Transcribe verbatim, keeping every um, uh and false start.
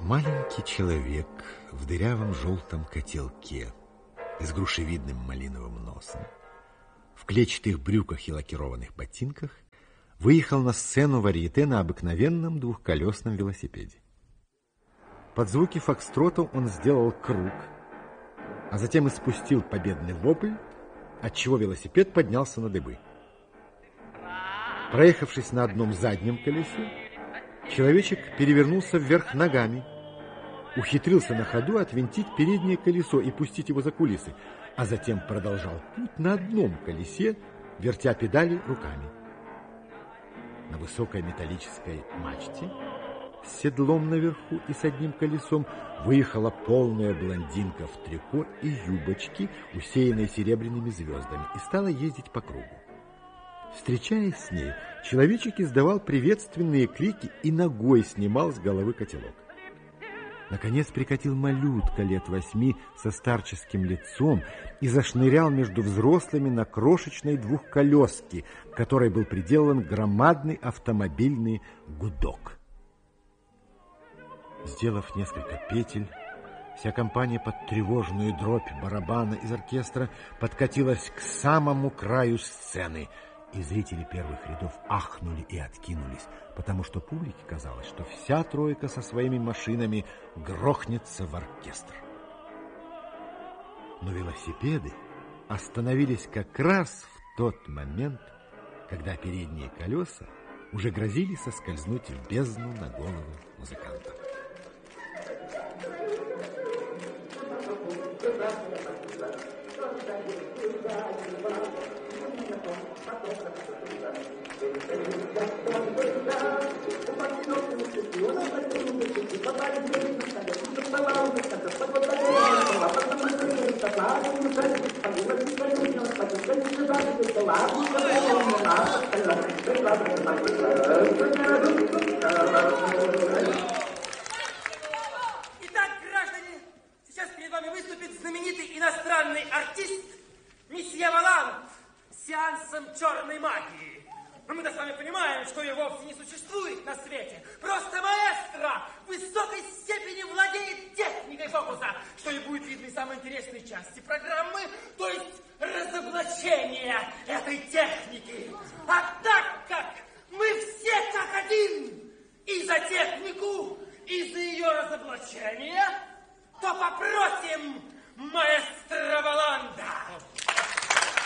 Маленький человек в дырявом желтом котелке с грушевидным малиновым носом, в клетчатых брюках и лакированных ботинках выехал на сцену варьете на обыкновенном двухколесном велосипеде. Под звуки фокстрота он сделал круг, а затем испустил победный вопль, отчего велосипед поднялся на дыбы. Проехавшись на одном заднем колесе, человечек перевернулся вверх ногами, ухитрился на ходу отвинтить переднее колесо и пустить его за кулисы, а затем продолжал путь на одном колесе, вертя педали руками. На высокой металлической мачте с седлом наверху и с одним колесом выехала полная блондинка в трико и юбочке, усеянной серебряными звездами, и стала ездить по кругу. Встречаясь с ней, человечек издавал приветственные клики и ногой снимал с головы котелок. Наконец прикатил малютка лет восьми со старческим лицом и зашнырял между взрослыми на крошечной двухколеске, к которой был приделан громадный автомобильный гудок. Сделав несколько петель, вся компания под тревожную дробь барабана из оркестра подкатилась к самому краю сцены, и зрители первых рядов ахнули и откинулись, потому что публике казалось, что вся тройка со своими машинами грохнется в оркестр. Но велосипеды остановились как раз в тот момент, когда передние колеса уже грозили соскользнуть в бездну на голову музыканта. Итак, граждане, сейчас перед вами выступит знаменитый иностранный артист месье Воланд с сеансом черной магии. Но мы-то с вами понимаем, что ее вовсе не существует на свете. Просто маэстро в высокой степени владеет техникой фокуса, что и будет видно из самой интересной части программы, то есть разоблачение этой техники. А так как мы все как один и за технику, и за ее разоблачение, то попросим маэстро Воланда.